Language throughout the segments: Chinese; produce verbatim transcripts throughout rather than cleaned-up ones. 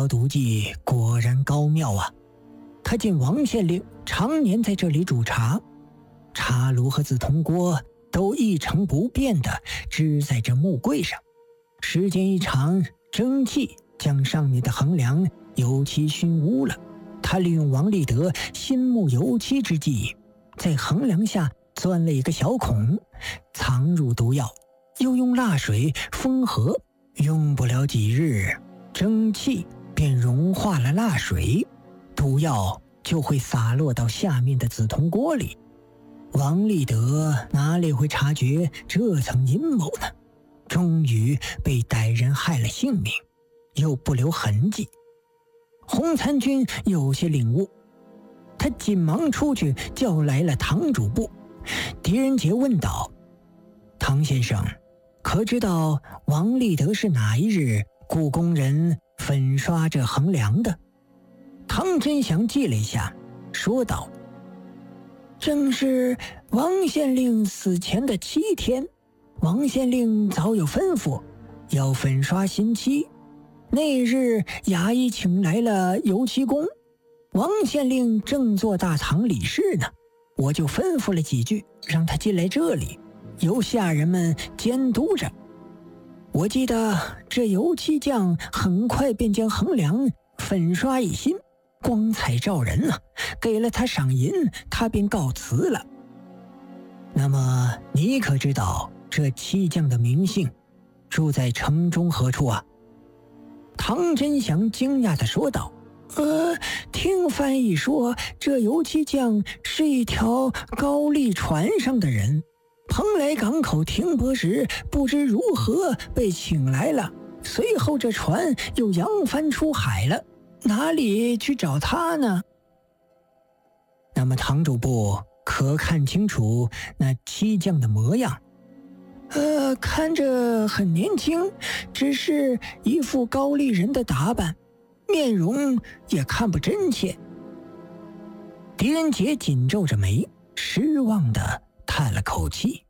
条毒计果然高妙啊！他见王县令常年在这里煮茶，茶炉和紫铜锅都一成不变地支在这木柜上。时间一长，蒸汽将上面的横梁油漆熏污了。他利用王立德新木油漆之际，在横梁下钻了一个小孔，藏入毒药，又用蜡水封合。用不了几日，蒸汽便融化了蜡水，毒药就会洒落到下面的紫铜锅里。王立德哪里会察觉这层阴谋呢？终于被歹人害了性命，又不留痕迹。洪参军有些领悟，他紧忙出去叫来了堂主簿。狄仁杰问道：“唐先生，可知道王立德是哪一日雇工人粉刷这横梁的？”唐真祥记了一下，说道：“正是王县令死前的七天，王县令早有吩咐，要粉刷新漆。那日衙役请来了油漆工，王县令正做大堂理事呢，我就吩咐了几句，让他进来这里，由下人们监督着。我记得这油漆匠很快便将横梁粉刷一新，光彩照人啊，给了他赏银，他便告辞了。那么你可知道这漆匠的名姓，住在城中何处啊？”唐真祥惊讶地说道：“呃，听翻译说，这油漆匠是一条高丽船上的人，蓬莱港口停泊时，不知如何被请来了，随后这船又扬帆出海了，哪里去找他呢？”那么堂主簿可看清楚那漆匠的模样？呃，看着很年轻，只是一副高丽人的打扮，面容也看不真切。狄仁杰紧皱着眉，失望地叹了口气。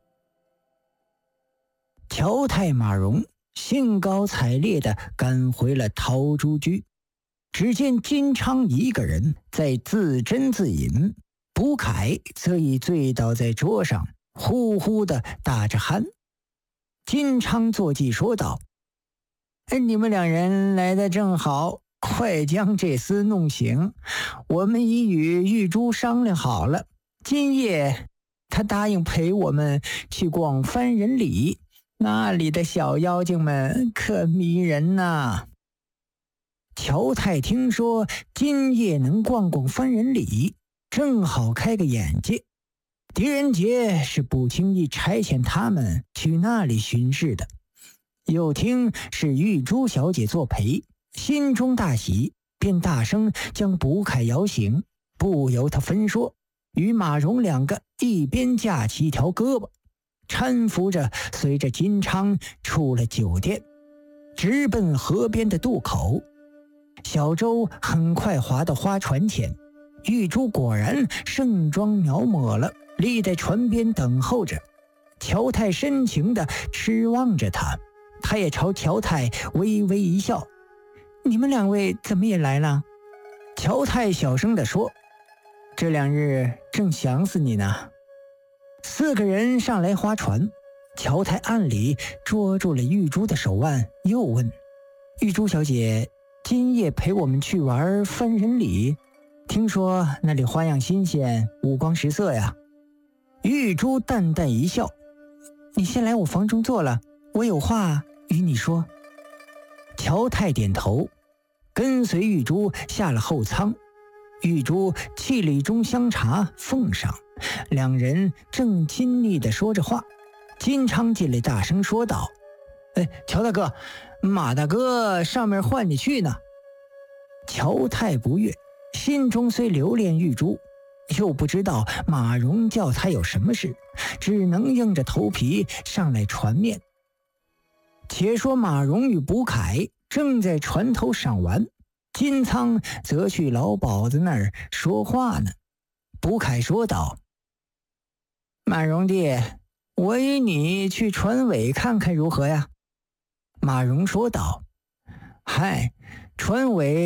乔太马荣兴高采烈地赶回了陶朱居，只见金昌一个人在自斟自饮，卜凯则已醉倒在桌上，呼呼地打着鼾。金昌作计说道：“你们两人来得正好，快将这厮弄醒。我们已与玉珠商量好了，今夜他答应陪我们去逛番人里，那里的小妖精们可迷人呐。”乔太听说今夜能逛逛番人里，正好开个眼界。狄仁杰是不轻易差遣他们去那里巡视的，又听是玉珠小姐作陪，心中大喜，便大声将卜凯摇醒，不由他分说，与马荣两个一边架起一条胳膊，搀扶着随着金昌出了酒店，直奔河边的渡口。小舟很快划到花船前，玉珠果然盛装描抹了，立在船边等候着。乔太深情地痴望着他，他也朝乔太微微一笑：“你们两位怎么也来了？”乔太小声地说：“这两日正想死你呢。”四个人上来划船，乔太暗里捉住了玉珠的手腕，又问：“玉珠小姐，今夜陪我们去玩番人里？听说那里花样新鲜，五光十色呀。”玉珠淡淡一笑：“你先来我房中坐了，我有话与你说。”乔太点头，跟随玉珠下了后舱。玉珠沏了一盅香茶奉上，两人正亲昵地说着话。金昌进来大声说道：“哎，乔大哥，马大哥上面唤你去呢。”乔太不悦，心中虽留恋玉珠，又不知道马荣叫他有什么事，只能硬着头皮上来船面。且说马荣与卜凯正在船头赏玩，金仓则去老鸨子那儿说话呢。卜凯说道：“马荣弟，我与你去船尾看看如何呀？”马荣说道：“嗨，船尾